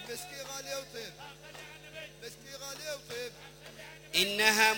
مسكي غالي وطيب، مسكي غالي وطيب. إنها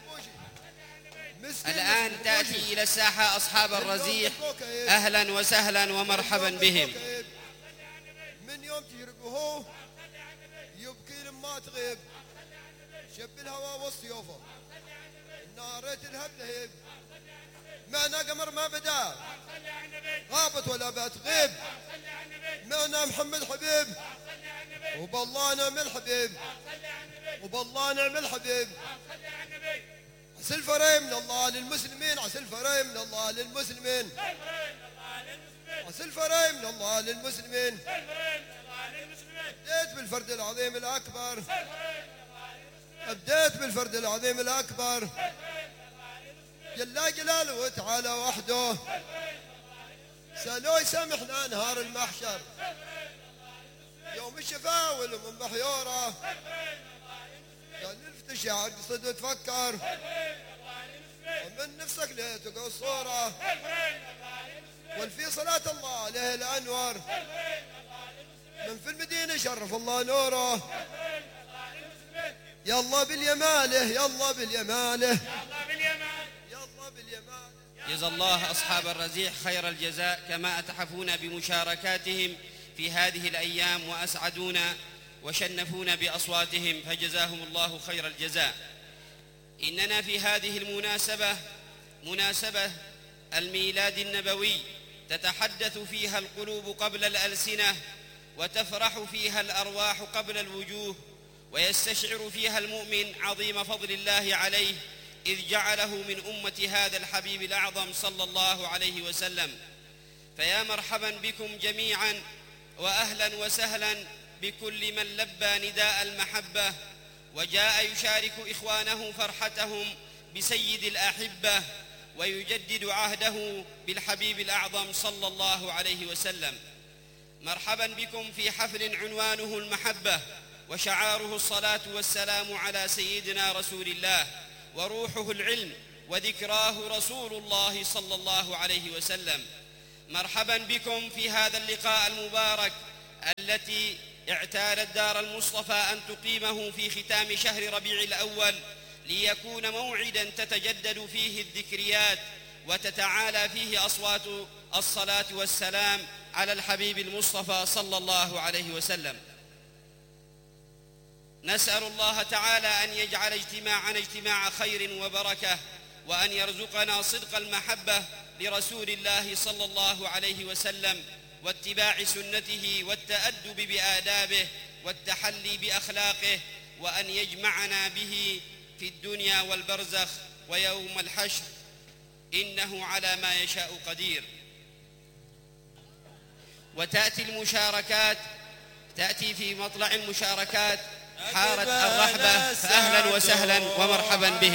الآن تأتي إلى الساحة أصحاب الرزيح، أهلا وسهلا ومرحبا بهم. من يوم تجربه يبكي لما تغيب، شب الهوى والسيوفة نارت الهب لهيب، معنا قمر ما بدا غابت ولا بتغيب، معنا محمد حبيب وبالله نعم الحبيب، وبالله نعم الحبيب. عسى الفري من الله للمسلمين، عسى الفري من الله للمسلمين، عسى الفري من الله للمسلمين. بديت بالفرد العظيم الأكبر، بديت بالفرد العظيم الأكبر، جل جلاله وتعالى وحده، سألوه يسامحنا نهار المحشر، يوم الشفاء والأم محيورة، قال نلفت الشعر قصد وتفكر، ومن نفسك ليه تقصوره، والفي صلاة الله عليه الأنور، من في المدينة شرف الله نوره، يلا باليماله يلا باليماله يلا باليماله. جزا الله أصحاب الرزيح خير الجزاء، كما أتحفون بمشاركاتهم في هذه الأيام وأسعدونا وشنفونا بأصواتهم، فجزاهم الله خير الجزاء. إننا في هذه المناسبة، مناسبة الميلاد النبوي، تتحدث فيها القلوب قبل الألسنة، وتفرح فيها الأرواح قبل الوجوه، ويستشعر فيها المؤمن عظيم فضل الله عليه إذ جعله من أمة هذا الحبيب الأعظم صلى الله عليه وسلم. فيا مرحبا بكم جميعا، وأهلا وسهلا بكل من لبى نداء المحبة وجاء يشارك إخوانه فرحتهم بسيد الأحبة، ويجدد عهده بالحبيب الأعظم صلى الله عليه وسلم. مرحبا بكم في حفل عنوانه المحبة، وشعاره الصلاة والسلام على سيدنا رسول الله، وروحه العلم، وذكراه رسول الله صلى الله عليه وسلم. مرحبا بكم في هذا اللقاء المبارك التي اعتادت دار المصطفى أن تقيمه في ختام شهر ربيع الأول، ليكون موعدا تتجدد فيه الذكريات وتتعالى فيه أصوات الصلاة والسلام على الحبيب المصطفى صلى الله عليه وسلم. نسأل الله تعالى أن يجعل اجتماعنا اجتماع خير وبركة، وأن يرزقنا صدق المحبة لرسول الله صلى الله عليه وسلم، واتباع سنته، والتأدب بآدابه، والتحلي بأخلاقه، وأن يجمعنا به في الدنيا والبرزخ ويوم الحشر، إنه على ما يشاء قدير. وتأتي المشاركات، تأتي في مطلع المشاركات حارة الرحبة، فأهلا وسهلا ومرحبا به.